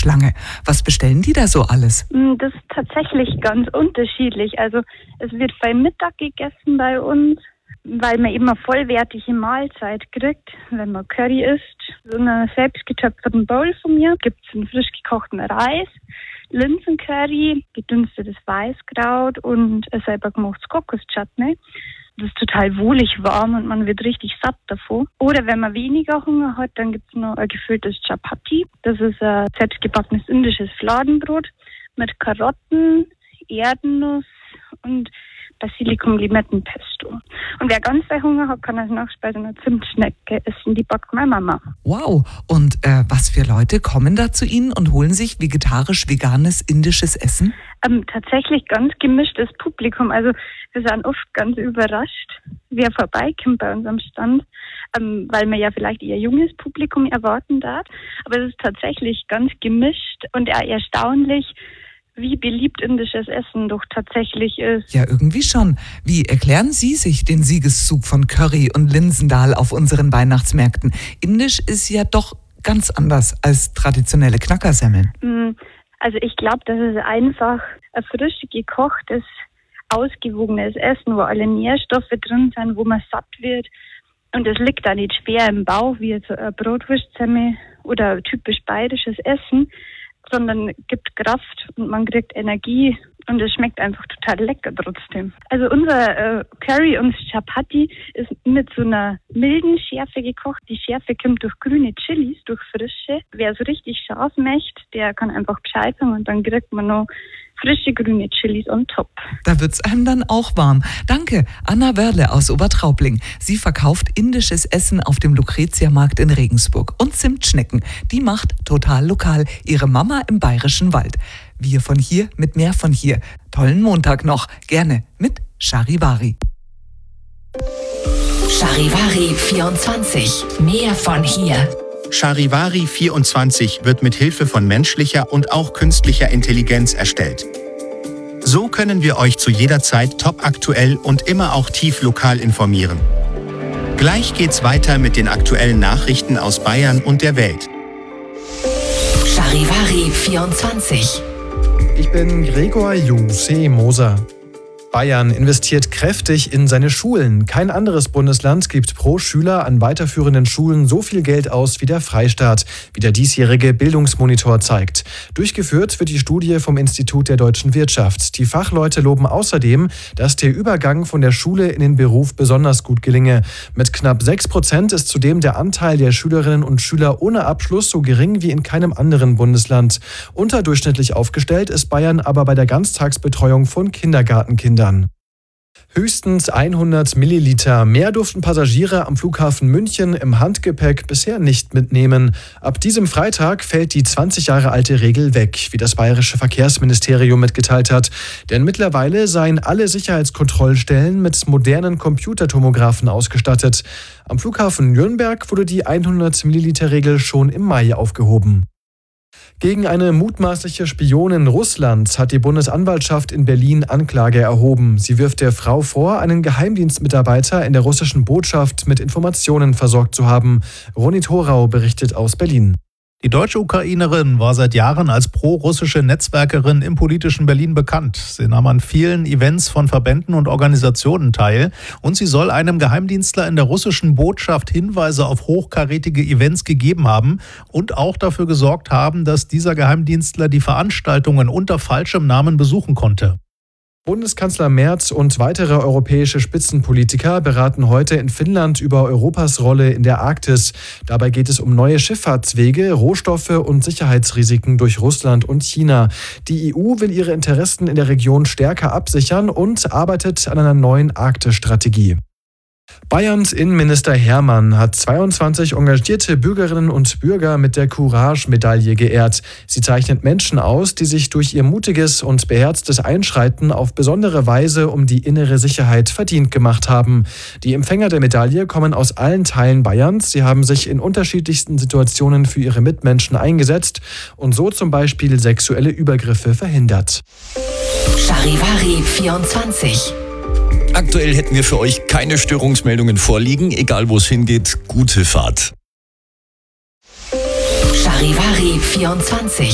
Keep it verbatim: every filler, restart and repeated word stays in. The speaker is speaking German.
Schlange. Was bestellen die da so alles? Das ist tatsächlich ganz unterschiedlich. Also es wird beim Mittag gegessen bei uns, weil man eben eine vollwertige Mahlzeit kriegt, wenn man Curry isst. So einer selbstgetöpferten Bowl von mir gibt es einen frisch gekochten Reis, Linsencurry, gedünstetes Weißkraut und ein selber gemachtes Kokoschutney. Das ist total wohlig warm und man wird richtig satt davon. Oder wenn man weniger Hunger hat, dann gibt es noch ein gefülltes Chapati. Das ist ein selbstgebackenes indisches Fladenbrot mit Karotten, Erdnuss und Basilikum-Limettenpesto. Und wer ganz viel Hunger hat, kann als Nachspeise eine Zimtschnecke essen. Die backt meine Mama. Wow. Und äh, was für Leute kommen da zu Ihnen und holen sich vegetarisch-veganes indisches Essen? Ähm, tatsächlich ganz gemischtes Publikum. Also wir sind oft ganz überrascht, wer vorbeikommt bei unserem Stand, ähm, weil man ja vielleicht eher junges Publikum erwarten darf. Aber es ist tatsächlich ganz gemischt und eher erstaunlich, wie beliebt indisches Essen doch tatsächlich ist. Ja, irgendwie schon. Wie erklären Sie sich den Siegeszug von Curry und Linsendahl auf unseren Weihnachtsmärkten? Indisch ist ja doch ganz anders als traditionelle Knackersemmeln. Also ich glaube, das ist einfach ein frisch gekochtes, ausgewogenes Essen, wo alle Nährstoffe drin sind, wo man satt wird. Und es liegt da nicht schwer im Bauch, wie jetzt eine Bratwurstsemmel oder typisch bayerisches Essen, sondern gibt Kraft und man kriegt Energie und es schmeckt einfach total lecker trotzdem. Also unser äh, Curry und Chapati ist mit so einer milden Schärfe gekocht. Die Schärfe kommt durch grüne Chilis, durch frische. Wer so richtig scharf möchte, der kann einfach Bescheid sagen und dann kriegt man noch frische grüne Chilis on top. Da wird's einem dann auch warm. Danke, Anna Werle aus Obertraubling. Sie verkauft indisches Essen auf dem Lucretia-Markt in Regensburg und Zimtschnecken. Die macht total lokal ihre Mama im Bayerischen Wald. Wir von hier mit mehr von hier. Tollen Montag noch. Gerne mit Charivari. Charivari vierundzwanzig. Mehr von hier. Charivari vierundzwanzig wird mit Hilfe von menschlicher und auch künstlicher Intelligenz erstellt. So können wir euch zu jeder Zeit topaktuell und immer auch tief lokal informieren. Gleich geht's weiter mit den aktuellen Nachrichten aus Bayern und der Welt. Charivari vierundzwanzig. Ich bin Gregor Jose Moser. Bayern investiert kräftig in seine Schulen. Kein anderes Bundesland gibt pro Schüler an weiterführenden Schulen so viel Geld aus wie der Freistaat, wie der diesjährige Bildungsmonitor zeigt. Durchgeführt wird die Studie vom Institut der deutschen Wirtschaft. Die Fachleute loben außerdem, dass der Übergang von der Schule in den Beruf besonders gut gelinge. Mit knapp sechs Prozent ist zudem der Anteil der Schülerinnen und Schüler ohne Abschluss so gering wie in keinem anderen Bundesland. Unterdurchschnittlich aufgestellt ist Bayern aber bei der Ganztagsbetreuung von Kindergartenkindern. Höchstens hundert Milliliter. Mehr durften Passagiere am Flughafen München im Handgepäck bisher nicht mitnehmen. Ab diesem Freitag fällt die zwanzig Jahre alte Regel weg, wie das bayerische Verkehrsministerium mitgeteilt hat. Denn mittlerweile seien alle Sicherheitskontrollstellen mit modernen Computertomographen ausgestattet. Am Flughafen Nürnberg wurde die hundert Milliliter Regel schon im Mai aufgehoben. Gegen eine mutmaßliche Spionin Russlands hat die Bundesanwaltschaft in Berlin Anklage erhoben. Sie wirft der Frau vor, einen Geheimdienstmitarbeiter in der russischen Botschaft mit Informationen versorgt zu haben. Ronny Thorau berichtet aus Berlin. Die deutsche Ukrainerin war seit Jahren als pro-russische Netzwerkerin im politischen Berlin bekannt. Sie nahm an vielen Events von Verbänden und Organisationen teil und sie soll einem Geheimdienstler in der russischen Botschaft Hinweise auf hochkarätige Events gegeben haben und auch dafür gesorgt haben, dass dieser Geheimdienstler die Veranstaltungen unter falschem Namen besuchen konnte. Bundeskanzler Merz und weitere europäische Spitzenpolitiker beraten heute in Finnland über Europas Rolle in der Arktis. Dabei geht es um neue Schifffahrtswege, Rohstoffe und Sicherheitsrisiken durch Russland und China. Die E U will ihre Interessen in der Region stärker absichern und arbeitet an einer neuen Arktis-Strategie. Bayerns Innenminister Hermann hat zweiundzwanzig engagierte Bürgerinnen und Bürger mit der Courage-Medaille geehrt. Sie zeichnet Menschen aus, die sich durch ihr mutiges und beherztes Einschreiten auf besondere Weise um die innere Sicherheit verdient gemacht haben. Die Empfänger der Medaille kommen aus allen Teilen Bayerns. Sie haben sich in unterschiedlichsten Situationen für ihre Mitmenschen eingesetzt und so zum Beispiel sexuelle Übergriffe verhindert. Charivari vierundzwanzig. Aktuell hätten wir für euch keine Störungsmeldungen vorliegen. Egal wo es hingeht, gute Fahrt. Charivari vierundzwanzig.